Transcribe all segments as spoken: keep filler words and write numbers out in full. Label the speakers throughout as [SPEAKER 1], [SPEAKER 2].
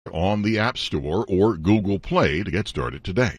[SPEAKER 1] on the App Store or Google Play to get started today.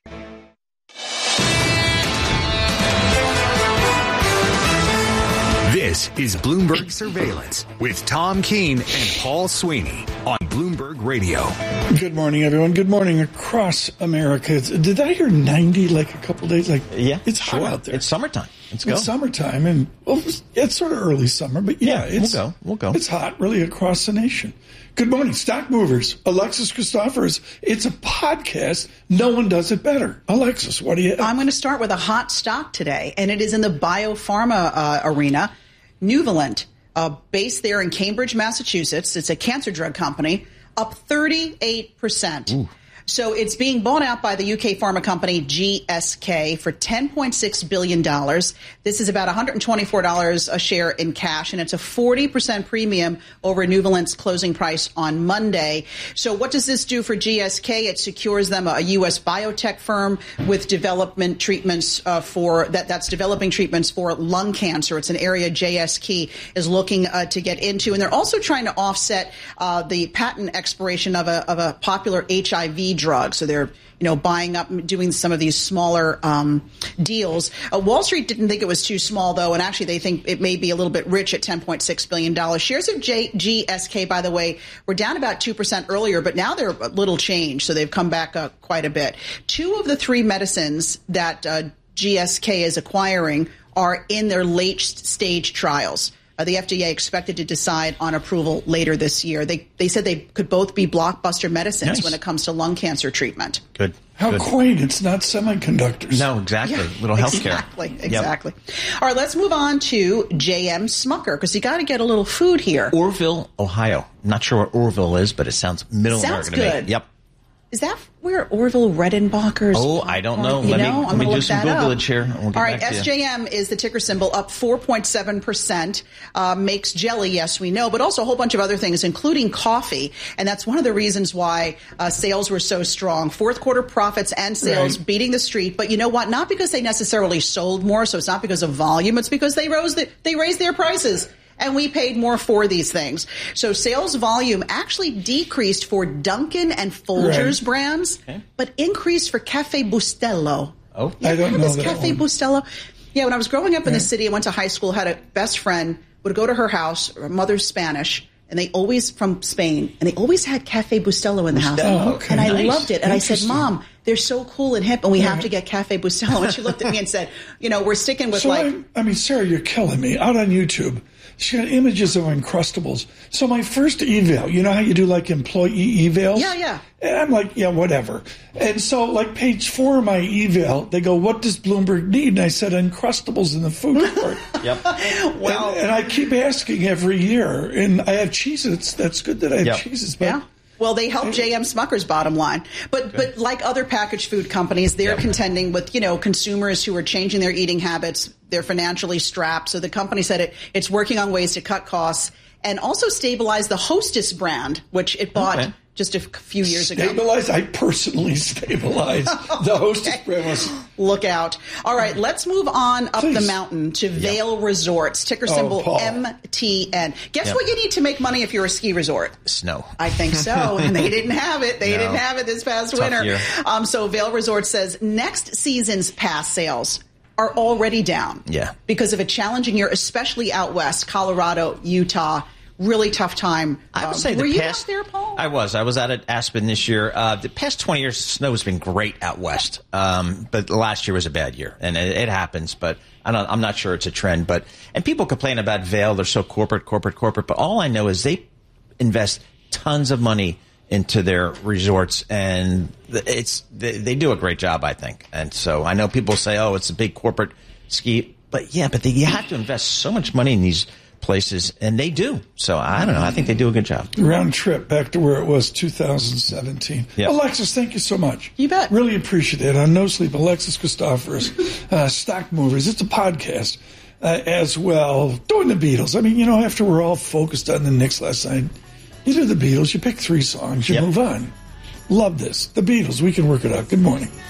[SPEAKER 2] This is Bloomberg Surveillance with Tom Keene and Paul Sweeney on Bloomberg Radio.
[SPEAKER 3] Good morning, everyone. Good morning across America. Did I hear ninety like a couple days? Like,
[SPEAKER 4] yeah,
[SPEAKER 3] it's hot
[SPEAKER 4] sure.
[SPEAKER 3] out there.
[SPEAKER 4] It's summertime. Let's go.
[SPEAKER 3] It's summertime, and well, it's sort of early summer, but yeah,
[SPEAKER 4] yeah
[SPEAKER 3] it's,
[SPEAKER 4] we'll go. We'll go.
[SPEAKER 3] It's hot, really, across the nation. Good morning, stock movers. Alexis Christophorous. It's a podcast. No one does it better. Alexis, what do you have?
[SPEAKER 5] I'm going to start with a hot stock today, and it is in the biopharma uh, arena. Nuvalent, uh, based there in Cambridge, Massachusetts. It's a cancer drug company, up thirty-eight percent. Ooh. So it's being bought out by the U K pharma company G S K for ten point six billion dollars. This is about one hundred twenty-four dollars a share in cash, and it's a forty percent premium over Nuvalent's closing price on Monday. So what does this do for G S K? It secures them a U S biotech firm with development treatments uh, for that that's developing treatments for lung cancer. It's an area J S K is looking uh, to get into, and they're also trying to offset uh, the patent expiration of a of a popular H I V drug. So they're, you know, buying up, doing some of these smaller um, deals. Uh, Wall Street didn't think it was too small, though, and actually they think it may be a little bit rich at ten point six billion dollars. Shares of J- G S K, by the way, were down about two percent earlier, but now they're a little changed, so they've come back uh, quite a bit. Two of the three medicines that uh, G S K is acquiring are in their late-stage trials. Uh, the F D A expected to decide on approval later this year. They they said they could both be blockbuster medicines
[SPEAKER 4] nice.
[SPEAKER 5] when it comes to lung cancer treatment.
[SPEAKER 4] Good.
[SPEAKER 3] How
[SPEAKER 4] Good.
[SPEAKER 3] quaint. It's not semiconductors.
[SPEAKER 4] No, exactly.
[SPEAKER 5] Yeah,
[SPEAKER 4] Little healthcare.
[SPEAKER 5] Exactly. Exactly. Yep. All right, let's move on to J M Smucker, because you got to get a little food here.
[SPEAKER 4] Orville, Ohio. I'm not sure what Orville is, but it sounds middle
[SPEAKER 5] sounds
[SPEAKER 4] American
[SPEAKER 5] good.
[SPEAKER 4] to me. Yep.
[SPEAKER 5] Is that where Orville Redenbacher's?
[SPEAKER 4] Oh, I don't know.
[SPEAKER 5] You
[SPEAKER 4] let
[SPEAKER 5] know,
[SPEAKER 4] me,
[SPEAKER 5] I'm
[SPEAKER 4] let me do
[SPEAKER 5] look
[SPEAKER 4] some
[SPEAKER 5] that
[SPEAKER 4] Google
[SPEAKER 5] up.
[SPEAKER 4] it here. We'll get
[SPEAKER 5] All right,
[SPEAKER 4] back to
[SPEAKER 5] S J M is the ticker symbol, up four point seven percent. Uh, makes jelly, yes, we know, but also a whole bunch of other things, including coffee. And that's one of the reasons why uh, sales were so strong. Fourth quarter profits and sales
[SPEAKER 3] Right.
[SPEAKER 5] beating the street. But you know what? Not because they necessarily sold more, so it's not because of volume. It's because they rose the, they raised their prices. And we paid more for these things. So sales volume actually decreased for Dunkin' and Folgers
[SPEAKER 3] right.
[SPEAKER 5] brands, okay. but increased for Cafe Bustelo.
[SPEAKER 4] Oh,
[SPEAKER 5] yeah,
[SPEAKER 3] I don't know
[SPEAKER 5] this
[SPEAKER 3] that
[SPEAKER 5] Cafe
[SPEAKER 3] one.
[SPEAKER 5] Bustelo. Yeah, when I was growing up in
[SPEAKER 3] yeah.
[SPEAKER 5] the city, I went to high school, had a best friend, would go to her house, her mother's Spanish, and they always, from Spain, and they always had Cafe Bustelo in the house.
[SPEAKER 3] Oh, okay.
[SPEAKER 5] And I
[SPEAKER 4] Nice.
[SPEAKER 5] loved it. And I said, Mom, they're so cool and hip, and we
[SPEAKER 3] Yeah.
[SPEAKER 5] have to get Cafe Bustelo. And she looked at me and said, you know, we're sticking with
[SPEAKER 3] So
[SPEAKER 5] like...
[SPEAKER 3] I, I mean, Sarah, you're killing me. Out on YouTube, she got images of Uncrustables. So my first eval, you know how you do like employee evals?
[SPEAKER 5] Yeah, yeah.
[SPEAKER 3] And I'm like, yeah, whatever. And so like page four of my eval, they go, what does Bloomberg need? And I said, Uncrustables in the food court.
[SPEAKER 4] Yep.
[SPEAKER 5] Well,
[SPEAKER 3] and, and I keep asking every year. And I have Cheez-Its. That's good that I have
[SPEAKER 4] Yep.
[SPEAKER 3] Cheez-Its. But
[SPEAKER 5] yeah. Well, they help J M Smucker's bottom line. But but like other packaged food companies, they're
[SPEAKER 4] Yep.
[SPEAKER 5] contending with, you know, consumers who are changing their eating habits. They're financially strapped. So the company said it it's working on ways to cut costs and also stabilize the Hostess brand, which it bought
[SPEAKER 4] Okay.
[SPEAKER 5] just a few years ago.
[SPEAKER 3] Stabilize? I personally stabilized. The Hostess brand was...
[SPEAKER 5] Look out. All right, let's move on up
[SPEAKER 3] Please.
[SPEAKER 5] the mountain to Vail Resorts, ticker
[SPEAKER 3] Oh,
[SPEAKER 5] symbol
[SPEAKER 3] Paul.
[SPEAKER 5] M T N. Guess
[SPEAKER 4] Yep.
[SPEAKER 5] what you need to make money if you're a ski resort?
[SPEAKER 4] Snow.
[SPEAKER 5] I think so. And they didn't have it. They
[SPEAKER 4] No.
[SPEAKER 5] didn't have it this past
[SPEAKER 4] Tough
[SPEAKER 5] winter.
[SPEAKER 4] year.
[SPEAKER 5] Um, so Vail Resort says next season's pass sales are already down.
[SPEAKER 4] Yeah.
[SPEAKER 5] Because of a challenging year, especially out west, Colorado, Utah. Really tough time.
[SPEAKER 4] I would
[SPEAKER 5] Um,
[SPEAKER 4] say
[SPEAKER 5] were
[SPEAKER 4] the
[SPEAKER 5] you
[SPEAKER 4] past,
[SPEAKER 5] out there, Paul?
[SPEAKER 4] I was. I was out at Aspen this year. Uh, the past twenty years, snow has been great out west. Um, but last year was a bad year, and it, it happens. But I don't, I'm not sure it's a trend. But and people complain about Vail. They're so corporate, corporate, corporate. But all I know is they invest tons of money into their resorts, and it's they, they do a great job, I think. And so I know people say, "Oh, it's a big corporate ski," but yeah, but they, you have to invest so much money in these places, and they do. So I don't know. I think they do a good job.
[SPEAKER 3] Round trip back to where it was two thousand seventeen.
[SPEAKER 4] Yep.
[SPEAKER 3] Alexis, thank you so much.
[SPEAKER 5] You bet.
[SPEAKER 3] Really appreciate it. On No Sleep, Alexis Christophorous, uh, Stock Movers. It's a podcast uh, as well. Doing the Beatles. I mean, you know, after we're all focused on the Knicks last night, you do the Beatles, you pick three songs, you
[SPEAKER 4] Yep.
[SPEAKER 3] move on. Love this. The Beatles. We can work it out. Good morning.